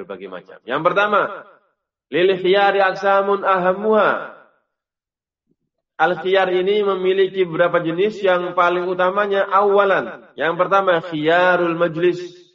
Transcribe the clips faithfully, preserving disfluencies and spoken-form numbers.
berbagai macam. Yang pertama, lil khiyari aqsamun ahammuha. Al-khiyar ini memiliki beberapa jenis, yang paling utamanya awalan. Yang pertama, khiyarul majlis.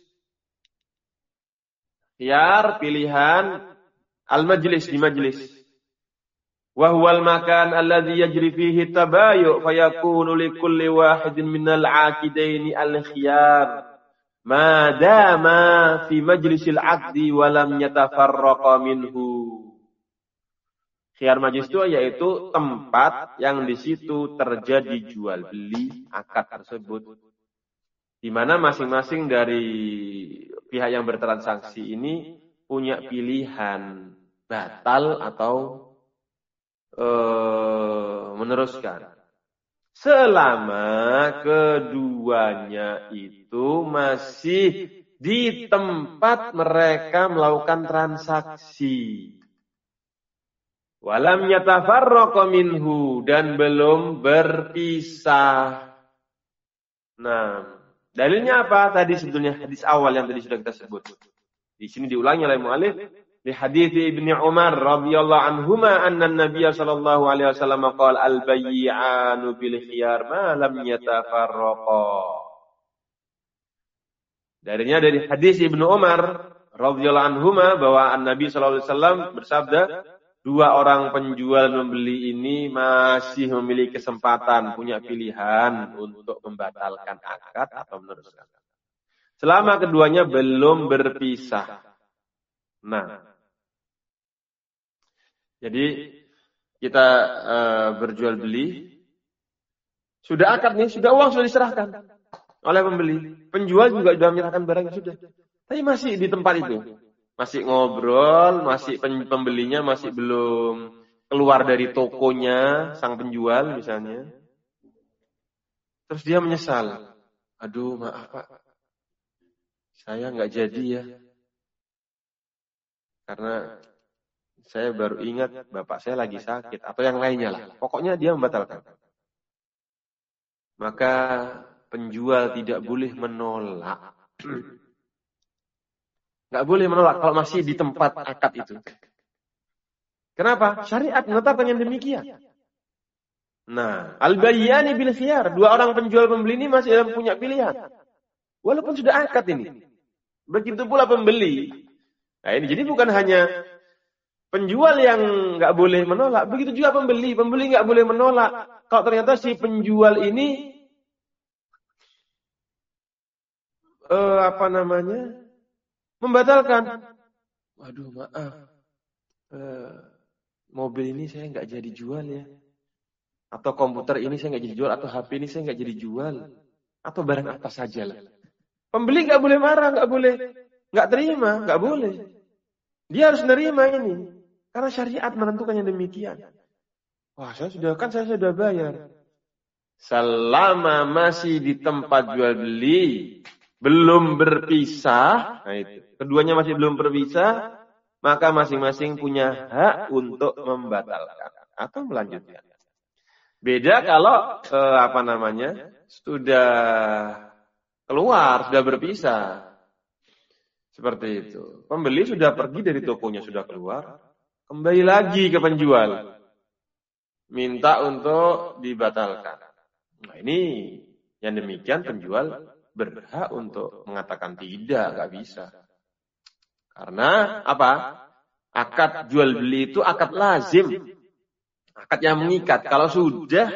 Khiyar pilihan al-majlis, di majlis. Wa huwal makan alladhi yajri fihi tabayu fayakunu li kulli wahidin minal aqidaini al-khiyar ma dama fi majlisil aqdi wa lam yatafarraqa minhu. Khiyar majlis itu yaitu tempat yang di situ terjadi jual beli akad tersebut, di mana masing-masing dari pihak yang bertransaksi ini punya pilihan batal atau Uh, meneruskan, selama keduanya itu masih di tempat mereka melakukan transaksi. Walam yatafarraqa minhu, dan belum berpisah. Nah, dalilnya apa? Tadi sebetulnya hadis awal yang tadi sudah kita sebut. Di sini diulangi oleh mu'allif. Di hadits Ibnu Umar radhiyallahu anhuma anna an-nabiy sallallahu alaihi wasallam qala al-bay'anu bil khiyar ma lam yatafarraqa. Darinya dari hadis Ibnu Umar radhiyallahu anhuma bahwa an-nabi sallallahu alaihi wasallam bersabda, dua orang penjual membeli ini masih memiliki kesempatan, punya pilihan untuk membatalkan akad atau meneruskan, selama keduanya belum berpisah. Nah, jadi kita uh, berjual beli, sudah akad nih, sudah uang sudah diserahkan oleh pembeli, penjual juga sudah menyerahkan barang sudah, tapi masih di tempat itu, masih ngobrol, masih pembelinya masih belum keluar dari tokonya sang penjual misalnya, terus dia menyesal, aduh maaf Pak, saya nggak jadi ya, karena saya baru ingat bapak saya lagi sakit, atau yang lainnya lah. Pokoknya dia membatalkan. Maka penjual tidak boleh menolak. Nggak boleh menolak kalau masih di tempat akad itu. Kenapa? Syariat menetapkan yang demikian. Nah, al-bayyani bil khiyar. Dua orang penjual pembeli ini masih dalam punya pilihan. Walaupun sudah akad ini. Begitu pula pembeli. Nah ini jadi bukan hanya penjual yang nggak boleh menolak, begitu juga pembeli. Pembeli nggak boleh menolak. Kalau ternyata si penjual ini eh, apa namanya membatalkan. Waduh maaf, eh, mobil ini saya nggak jadi jual ya, atau komputer ini saya nggak jadi jual, atau H P ini saya nggak jadi jual, atau barang apa saja lah. Pembeli nggak boleh marah, nggak boleh nggak terima, nggak boleh. Dia harus nerima ini. Karena syariat menentukan yang demikian. Wah, saya sudah kan saya sudah bayar. Selama masih di tempat jual beli, belum berpisah, nah itu, keduanya masih belum berpisah, maka masing-masing punya hak untuk membatalkan atau melanjutkan. Beda kalau eh, apa namanya sudah keluar, sudah berpisah, seperti itu. Pembeli sudah pergi dari tokonya, sudah keluar. Kembali lagi ke penjual, minta untuk dibatalkan. Nah ini yang demikian penjual berhak untuk mengatakan tidak, nggak bisa. Karena apa? Akad jual beli itu akad lazim, akad yang mengikat. Kalau sudah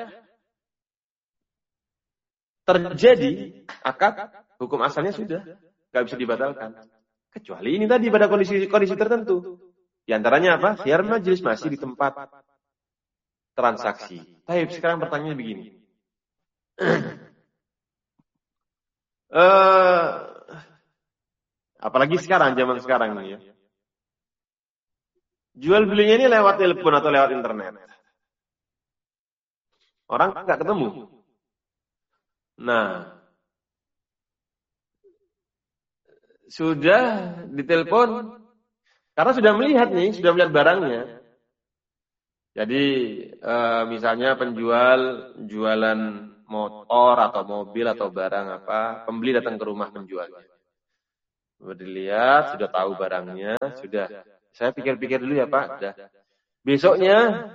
terjadi akad, hukum asalnya sudah nggak bisa dibatalkan. Kecuali ini tadi pada kondisi-kondisi tertentu. Di antaranya apa? Khiyar majlis, masih di tempat transaksi. Baik, sekarang pertanyaannya begini. uh, apalagi sekarang, zaman sekarang ini ya. Jual belinya ini lewat telepon atau lewat internet. Orang nggak ketemu. Nah, sudah ditelepon. Karena sudah melihat nih, sudah melihat barangnya. Jadi e, misalnya penjual jualan motor atau mobil atau barang apa, pembeli datang ke rumah penjualnya. Dilihat, sudah tahu barangnya, sudah. Saya pikir-pikir dulu ya Pak. Sudah. Besoknya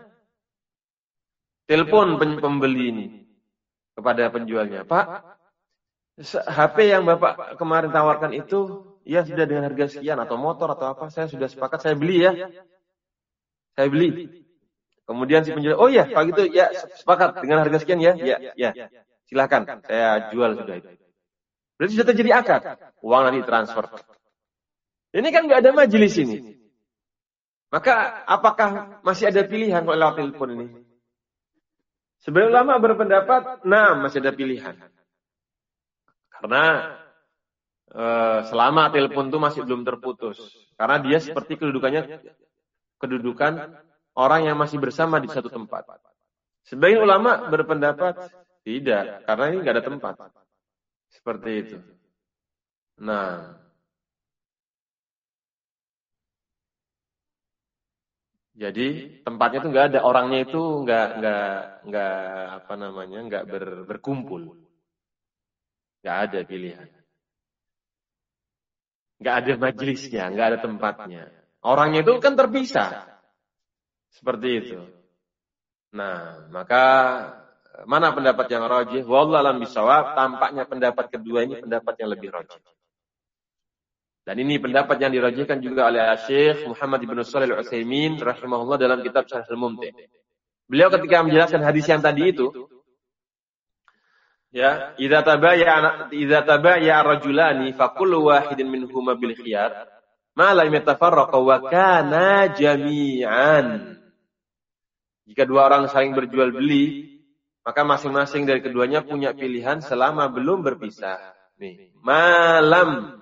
telepon pembeli ini kepada penjualnya, Pak, H P yang Bapak kemarin tawarkan itu, ya sudah dengan harga sekian atau motor atau apa, saya sudah sepakat, saya beli ya. Saya beli. Kemudian si penjual, oh ya, Pak gitu, ya sepakat dengan harga sekian ya, ya, ya. Silakan, saya jual sudah itu. Berarti sudah terjadi akad, uang nanti transfer. Ini kan nggak ada majelis ini. Maka apakah masih ada pilihan kalau lewat telepon ini? Sebagian ulama berpendapat, nah masih ada pilihan. Karena e, selama telepon itu masih belum terputus. Karena dia seperti kedudukannya kedudukan orang yang masih bersama di satu tempat. Sebagian ulama berpendapat tidak, karena ini nggak ada tempat. Seperti itu. Nah, jadi tempatnya itu nggak ada, orangnya itu nggak nggak nggak apa namanya nggak ber, berkumpul, nggak ada pilihan, nggak ada majelisnya, nggak ada tempatnya. Orangnya itu kan terpisah, seperti itu. Nah, maka mana pendapat yang rajih? Wallahu a'lam bishawab. Tampaknya pendapat kedua ini pendapat yang lebih rajih. Dan ini pendapat yang dirajihkan juga oleh Syekh Muhammad ibn Shalih Al-Utsaimin rahimahullah dalam kitab Syarh Al-Mumti'. Beliau ketika menjelaskan hadis yang tadi itu, ya, idza tabayya idza tabayya rajulani fa kullu wahidin minhuma bil khiyar ma lam yatafarraqa wa kana jami'an. Jika dua orang saling berjual beli, maka masing-masing dari keduanya punya pilihan selama belum berpisah. Nih, malam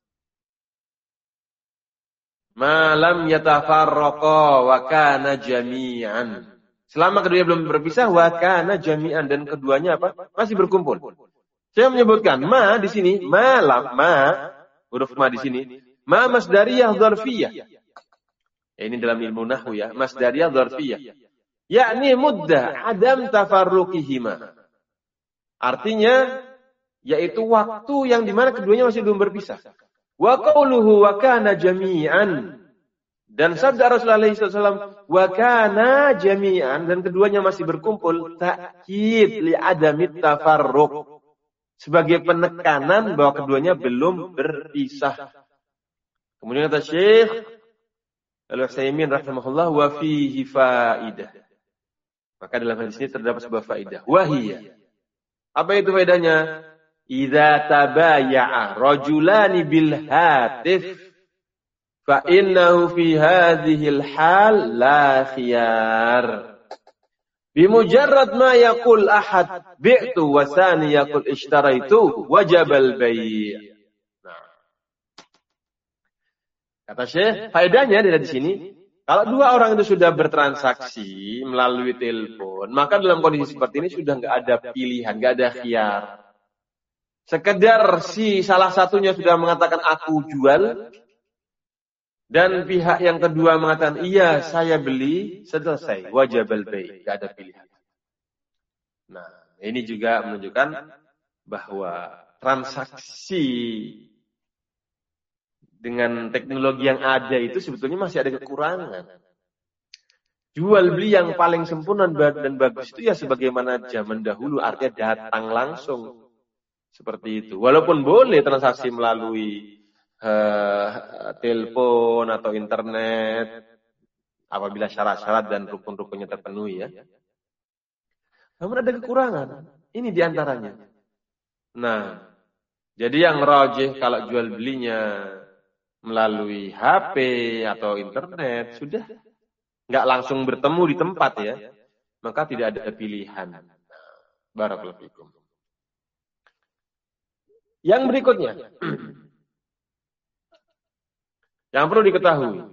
Malam yatafarraqa wa kana jami'an. Selama keduanya belum berpisah wa kana jami'an, dan keduanya apa? Masih berkumpul. Saya menyebutkan ma di sini, malam ma, huruf ma di sini, ma masdariyah dzarfiyah. Ya, ini dalam ilmu nahwu ya, masdariyah dzarfiyah. Yakni muddah adam tafarruqihima. Artinya yaitu waktu yang dimana keduanya masih belum berpisah. Wa qauluhu wa kana jami'an, dan sabda Rasulullah shallallahu alaihi wasallam wa kana jami'an, dan keduanya masih berkumpul, ta'kid li adamit tafarruq, sebagai penekanan bahwa keduanya belum berpisah. Kemudian kata Syekh Al-Utsaimin rahimahullah, wa fihi faidah. Maka dalam hadis ini terdapat sebuah faidah. Wahiyya. Apa itu faedahnya? Idza tabaya'a rajulani bil hatif fa innahu fi hadhihi al hal la khiyar. Bimujarrad ma yaqul ahad bi'tu wa thani yaqul ishtaraitu wajib al bai'. Nah. Kata Syekh, faedahnya dari sini, kalau dua orang itu sudah bertransaksi melalui telepon, maka dalam kondisi seperti ini sudah enggak ada pilihan, enggak ada khiyar. Sekedar si salah satunya sudah mengatakan aku jual, dan pihak yang kedua mengatakan iya saya beli, selesai, wajib al-bai', enggak ada pilihan. Nah, ini juga menunjukkan bahwa transaksi dengan teknologi yang ada itu sebetulnya masih ada kekurangan. Jual beli yang paling sempurna dan bagus itu ya sebagaimana zaman dahulu, artinya datang langsung. Seperti itu. Walaupun boleh transaksi melalui uh, telepon atau internet apabila syarat-syarat dan rukun-rukunnya terpenuhi ya. Namun ada kekurangan. Ini diantaranya. Nah, jadi yang rajih kalau jual belinya melalui H P atau internet sudah nggak langsung bertemu di tempat ya, maka tidak ada pilihan. Barakallahu fikum. Yang berikutnya, yang perlu diketahui,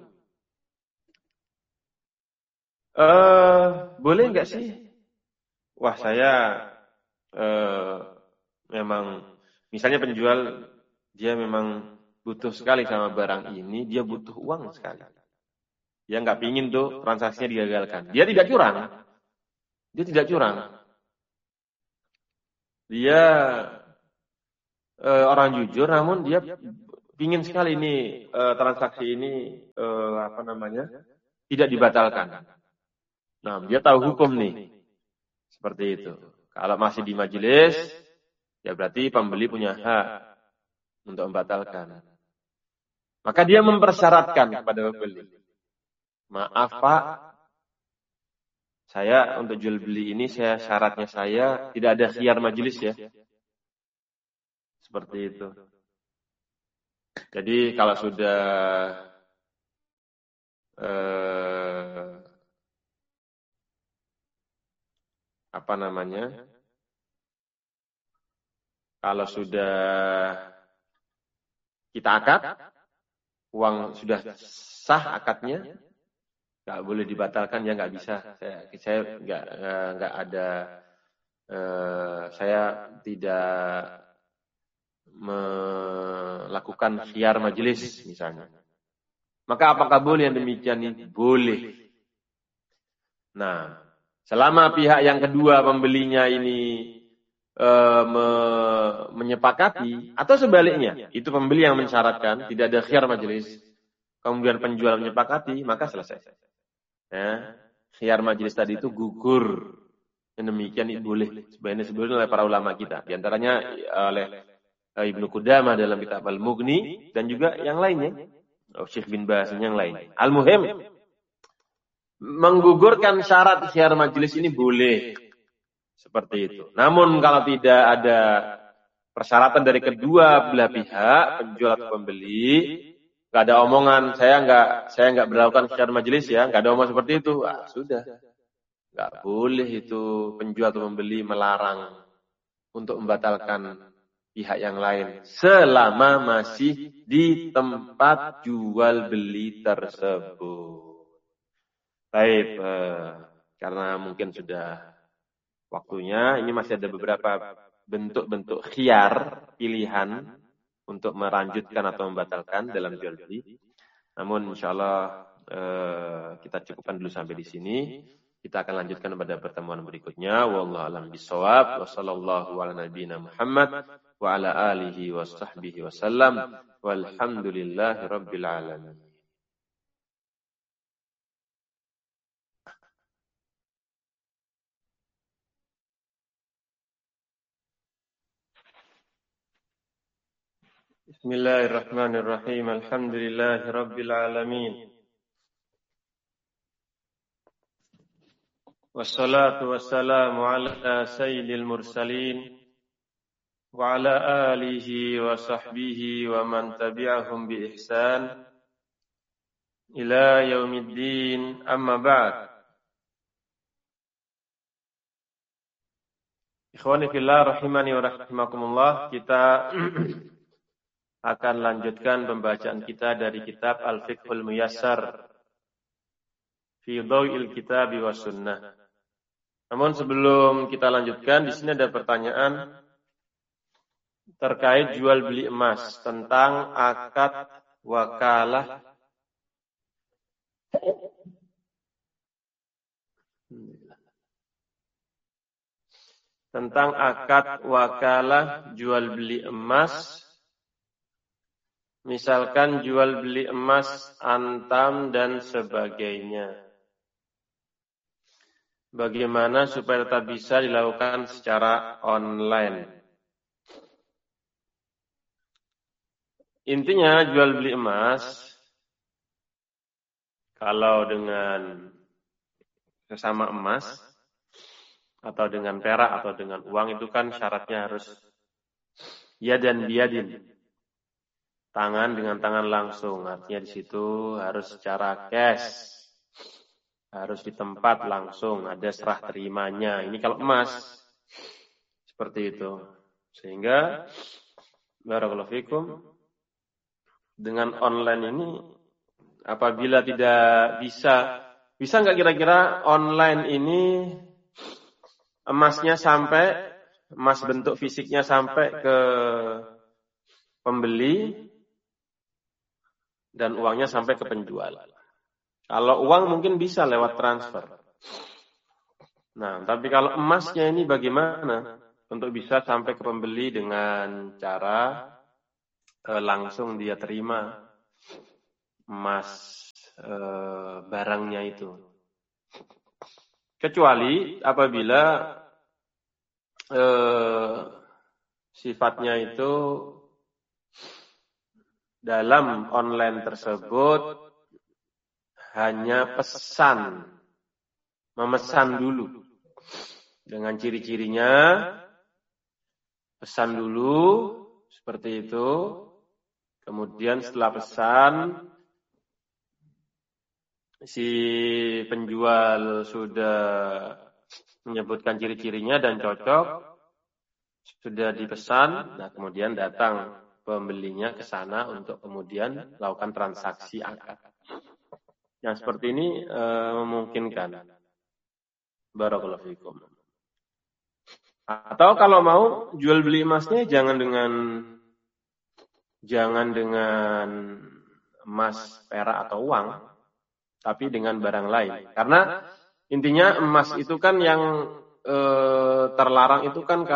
uh, boleh nggak sih? Wah saya uh, memang, misalnya penjual dia memang butuh sekali sama barang ini, dia butuh uang sekali. Dia nggak pingin tuh transaksinya digagalkan. Dia tidak curang, dia tidak curang. Dia Uh, orang jujur, namun dia ingin sekali ini uh, transaksi ini uh, apa namanya tidak dibatalkan. Nah, dia tahu hukum nih, seperti itu. Kalau masih di majelis, ya berarti pembeli punya hak untuk membatalkan. Maka dia mempersyaratkan kepada pembeli, maaf Pak, saya untuk jual beli ini saya syaratnya saya tidak ada khiyar majelis ya. Seperti itu. Jadi kalau sudah eh, apa namanya? Kalau sudah kita akad, uang sudah sah akadnya, nggak boleh dibatalkan ya, nggak bisa. Saya saya nggak nggak ada eh, saya tidak melakukan khiyar majelis misalnya. Maka apakah boleh yang demikian ini? Boleh. Nah, selama pihak yang kedua pembelinya ini e, me, menyepakati atau sebaliknya, itu pembeli yang mensyaratkan tidak ada khiyar majelis, kemudian penjual menyepakati, maka selesai. Ya, khiyar majelis tadi itu gugur. Yang demikian itu boleh. Sebenarnya disebutkan oleh para ulama kita, di antaranya oleh Ibnu Qudamah dalam kitab Al-Mughni dan juga yang lainnya, Syekh bin Baz yang lain. Al-Muhim, menggugurkan syarat khiyar majelis ini boleh. Seperti itu. Namun kalau tidak ada persyaratan dari kedua belah pihak, penjual atau pembeli, nggak ada omongan, saya nggak saya nggak berlakukan khiyar majelis ya, nggak ada omongan seperti itu, ah, sudah. Nggak boleh itu penjual atau pembeli melarang untuk membatalkan pihak yang lain selama masih di tempat jual beli tersebut. Baik, eh, karena mungkin sudah waktunya, ini masih ada beberapa bentuk-bentuk khiyar pilihan untuk melanjutkan atau membatalkan dalam jual beli. Namun insya Allah eh, kita cukupkan dulu sampai di sini. Kita akan lanjutkan pada pertemuan berikutnya. Wallahu a'lam bishawab. Wassallallahu ala nabiyyina Muhammad wa ala alihi wa sahbihi wasallam. Walhamdulillahi rabbil alamin. Bismillahirrahmanirrahim. Alhamdulillahi rabbil alamin. Wassalatu wassalamu ala sayyidil mursalin wa ala alihi wa sahbihi wa man tabi'ahum bi ihsan ila yaumiddin, amma ba'd. Ikhwani fillah rahimani wa rahimakumullah, kita akan lanjutkan pembacaan kita dari kitab Al-Fiqhul Muyassar fi Dhaw'il Kitabi was Sunnah. Namun sebelum kita lanjutkan, di sini ada pertanyaan terkait jual beli emas, tentang akad wakalah tentang akad wakalah jual beli emas. Misalkan jual beli emas antam dan sebagainya. Bagaimana supaya tetap bisa dilakukan secara online? Intinya jual beli emas, kalau dengan sesama emas, atau dengan perak, atau dengan uang, itu kan syaratnya harus yadan biyadin, tangan dengan tangan langsung. Artinya di situ harus secara cash, harus di tempat langsung, ada serah terimanya. Ini kalau emas seperti itu. Sehingga barakallahu fikum, dengan online ini apabila tidak bisa, bisa nggak kira-kira online ini emasnya sampai, emas bentuk fisiknya sampai ke pembeli dan uangnya sampai ke penjual? Kalau uang mungkin bisa lewat transfer. Nah, tapi kalau emasnya ini bagaimana untuk bisa sampai ke pembeli dengan cara eh, langsung dia terima emas eh, barangnya itu. Kecuali apabila eh, sifatnya itu dalam online tersebut hanya pesan, memesan dulu dengan ciri-cirinya, pesan dulu seperti itu, kemudian setelah pesan si penjual sudah menyebutkan ciri-cirinya dan cocok, sudah dipesan, nah kemudian datang pembelinya ke sana untuk kemudian melakukan transaksi akad. Yang seperti ini e, memungkinkan. Barakallahu fikum. Atau kalau mau jual beli emasnya jangan dengan jangan dengan emas, perak atau uang, tapi dengan barang lain. Karena intinya emas itu kan yang e, terlarang itu kan